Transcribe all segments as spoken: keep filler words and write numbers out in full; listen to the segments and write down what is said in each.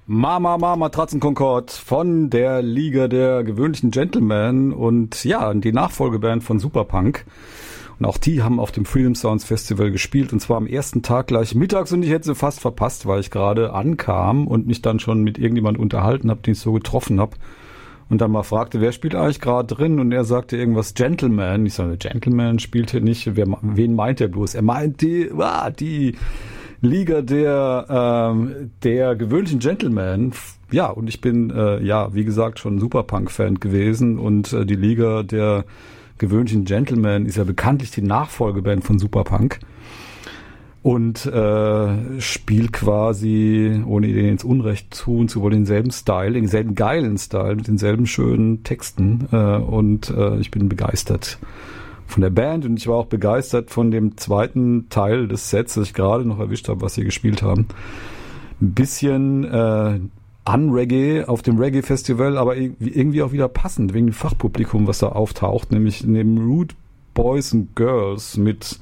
Mama, Mama, Matratzenkonkord von der Liga der gewöhnlichen Gentlemen und ja, die Nachfolgeband von Superpunk. Und auch die haben auf dem Freedom Sounds Festival gespielt und zwar am ersten Tag gleich mittags und ich hätte sie fast verpasst, weil ich gerade ankam und mich dann schon mit irgendjemand unterhalten habe, den ich so getroffen habe. Und dann mal fragte, wer spielt eigentlich gerade drin? Und er sagte irgendwas Gentleman. Ich sage, Gentleman spielt hier nicht. Wer, wen meint er bloß? Er meint die, ah, die Liga der, ähm, der gewöhnlichen Gentlemen. Ja, und ich bin, äh, ja, wie gesagt, schon Superpunk-Fan gewesen. Und äh, die Liga der gewöhnlichen Gentlemen ist ja bekanntlich die Nachfolgeband von Superpunk. Und äh, spielt quasi, ohne ihnen ins Unrecht tun zu wollen, denselben Style, denselben geilen Style, mit denselben schönen Texten. Äh, und äh, ich bin begeistert von der Band und ich war auch begeistert von dem zweiten Teil des Sets, das ich gerade noch erwischt habe, was sie gespielt haben. Ein bisschen äh, Unreggae auf dem Reggae-Festival, aber irgendwie auch wieder passend, wegen dem Fachpublikum, was da auftaucht, nämlich neben Rude Boys and Girls mit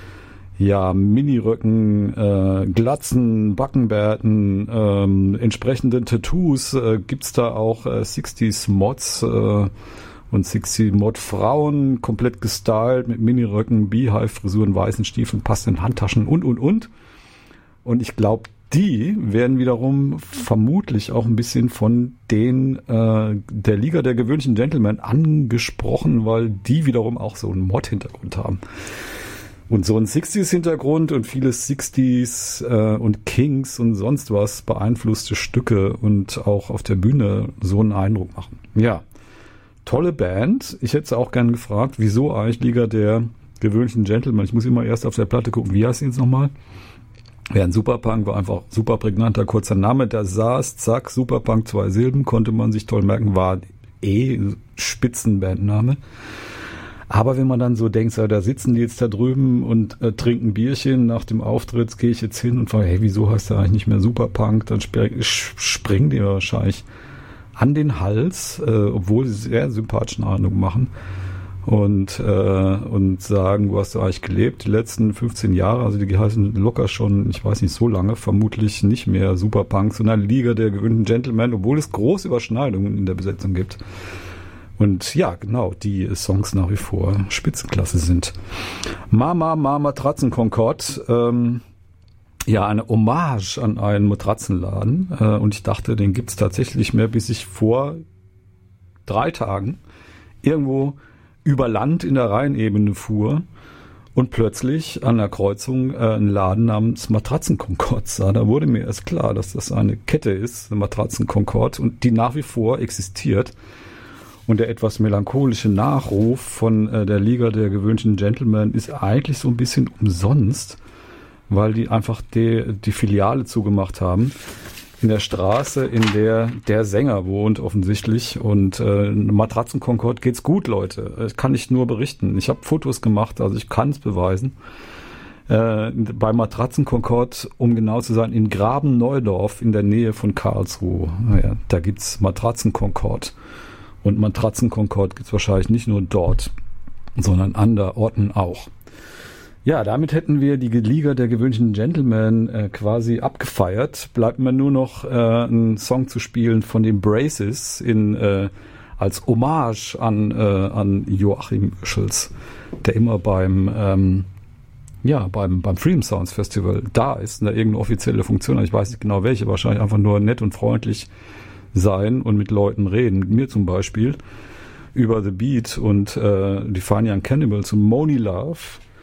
ja, Miniröcken, äh, Glatzen, Backenbärten, ähm, entsprechenden Tattoos, äh, gibt's da auch äh, sechziger Mods äh, und sechziger Mod Frauen, komplett gestylt mit Miniröcken, Beehive-Frisuren, weißen Stiefeln, passenden Handtaschen und, und, und. Und ich glaube, die werden wiederum vermutlich auch ein bisschen von den äh, der Liga der gewöhnlichen Gentlemen angesprochen, weil die wiederum auch so einen Mod-Hintergrund haben. Und so ein sechziger-Hintergrund und viele sechziger äh, und Kings und sonst was beeinflusste Stücke und auch auf der Bühne so einen Eindruck machen. Ja, tolle Band. Ich hätte auch gern gefragt, wieso eigentlich Liga der gewöhnlichen Gentlemen? Ich muss immer erst auf der Platte gucken, wie heißt sie jetzt nochmal? Ja, ein Superpunk war einfach super prägnanter, kurzer Name. Da saß, zack, Superpunk, zwei Silben, konnte man sich toll merken, war eh Spitzenbandname. Aber wenn man dann so denkt, so, da sitzen die jetzt da drüben und äh, trinken Bierchen nach dem Auftritt, gehe ich jetzt hin und frage, hey, wieso heißt der eigentlich nicht mehr Superpunk? Dann sp- springen die wahrscheinlich an den Hals, äh, obwohl sie sehr sympathischen Eindruck machen und äh, und sagen, wo hast du eigentlich gelebt? Die letzten fünfzehn Jahre, also die heißen locker schon, ich weiß nicht, so lange, vermutlich nicht mehr Superpunk, sondern Liga der gewöhnlichen Gentlemen, obwohl es große Überschneidungen in der Besetzung gibt. Und ja, genau, die Songs nach wie vor Spitzenklasse sind. Mama, Mama, Matratzenkonkord, ähm, ja, eine Hommage an einen Matratzenladen. Äh, und ich dachte, den gibt's tatsächlich nicht mehr, bis ich vor drei Tagen irgendwo über Land in der Rheinebene fuhr und plötzlich an der Kreuzung äh, einen Laden namens Matratzenkonkord sah. Da wurde mir erst klar, dass das eine Kette ist, eine Matratzenkonkord, und die nach wie vor existiert. Und der etwas melancholische Nachruf von äh, der Liga der gewöhnlichen Gentlemen ist eigentlich so ein bisschen umsonst, weil die einfach die, die Filiale zugemacht haben in der Straße, in der der Sänger wohnt offensichtlich. Und äh, Matratzenkonkord geht's gut, Leute. Das kann ich nur berichten. Ich habe Fotos gemacht, also ich kann es beweisen. Äh, bei Matratzenkonkord, um genau zu sein, in Graben-Neudorf in der Nähe von Karlsruhe. Naja, da gibt's Matratzenkonkord. Und Matratzenkonkord gibt es wahrscheinlich nicht nur dort, sondern an der Orten auch. Ja, damit hätten wir die Liga der gewöhnlichen Gentlemen äh, quasi abgefeiert. Bleibt mir nur noch äh, einen Song zu spielen von den Braces in, äh, als Hommage an, äh, an Joachim Oeschels, der immer beim, ähm, ja, beim, beim Freedom Sounds Festival da ist, in der irgendeine offizielle Funktion. Ich weiß nicht genau welche, wahrscheinlich einfach nur nett und freundlich sein und mit Leuten reden, mir zum Beispiel, über The Beat und äh, die Fine Young Cannibals und Money Love.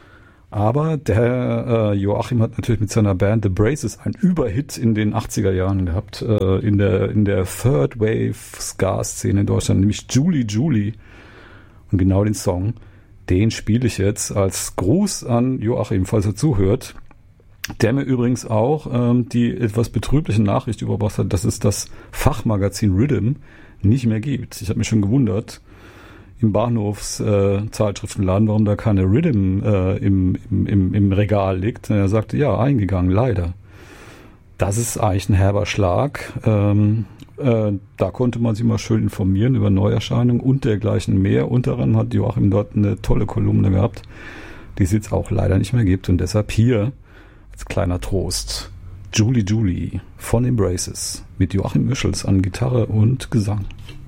Aber der äh, Joachim hat natürlich mit seiner Band The Braces einen Überhit in den achtziger Jahren gehabt, äh, in der in der Third Wave Ska-Szene in Deutschland, nämlich Julie Julie. Und genau den Song, den spiele ich jetzt als Gruß an Joachim, falls er zuhört. Der mir übrigens auch ähm, die etwas betrübliche Nachricht überbracht hat, dass es das Fachmagazin Rhythm nicht mehr gibt. Ich habe mich schon gewundert im Bahnhofszeitschriftenladen, äh, warum da keine Rhythm äh, im, im, im Regal liegt. Und er sagte, ja, eingegangen, leider. Das ist eigentlich ein herber Schlag. Ähm, äh, da konnte man sich mal schön informieren über Neuerscheinungen und dergleichen mehr. Unter anderem hat Joachim dort eine tolle Kolumne gehabt, die es jetzt auch leider nicht mehr gibt. Und deshalb hier als kleiner Trost Julie Julie von Embraces mit Joachim Mischels an Gitarre und Gesang.